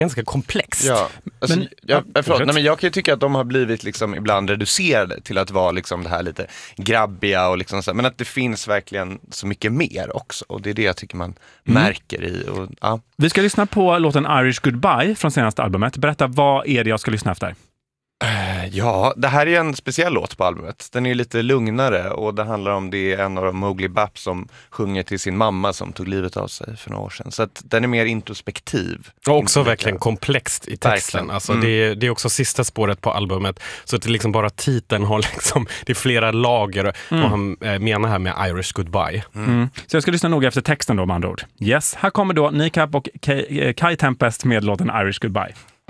ganska komplext. Ja, alltså, Men- jag kan ju tycka att de har blivit liksom ibland reducerade till att vara liksom det här lite grabbiga och liksom så, men att det finns verkligen så mycket mer också, och det är det jag tycker man märker i. Och, ja. Vi ska lyssna på låten Irish Goodbye från senaste albumet. Berätta, vad är det jag ska lyssna efter? Ja, det här är en speciell låt på albumet. Den är lite lugnare och det handlar om det är en av de Mowgli Bap som sjunger till sin mamma som tog livet av sig för några år sedan. Så att den är mer introspektiv. Och också verkligen komplext i texten. Verkligen. Alltså det är också sista spåret på albumet. Så att det liksom bara titeln har liksom, det är flera lager. Och han menar här med Irish Goodbye. Så jag ska lyssna noga efter texten då, med andra ord. Yes, här kommer då Kneecap och Kai Tempest med låten Irish Goodbye.